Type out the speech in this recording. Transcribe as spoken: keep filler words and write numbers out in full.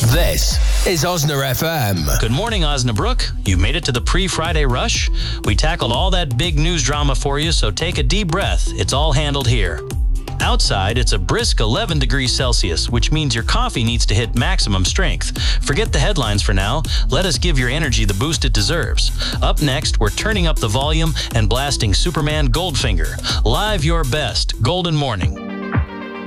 This is Osna F M. Good morning, Osnabrook. You made it to the pre-Friday rush. We tackled all that big news drama for you, so take a deep breath. It's all handled here. Outside, it's a brisk eleven degrees Celsius, which means your coffee needs to hit maximum strength. Forget the headlines for now. Let us give your energy the boost it deserves. Up next, we're turning up the volume and blasting Superman Goldfinger. Live your best, Golden Morning.